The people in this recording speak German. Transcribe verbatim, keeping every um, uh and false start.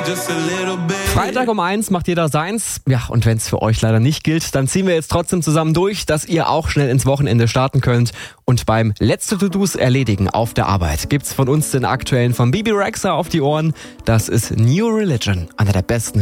Freitag um eins macht jeder seins. Ja, und wenn es für euch leider nicht gilt, dann ziehen wir jetzt trotzdem zusammen durch, dass ihr auch schnell ins Wochenende starten könnt. Und beim letzte To-Dos erledigen auf der Arbeit gibt's von uns den aktuellen von Bebe Rexha auf die Ohren. Das ist New Religion, einer der besten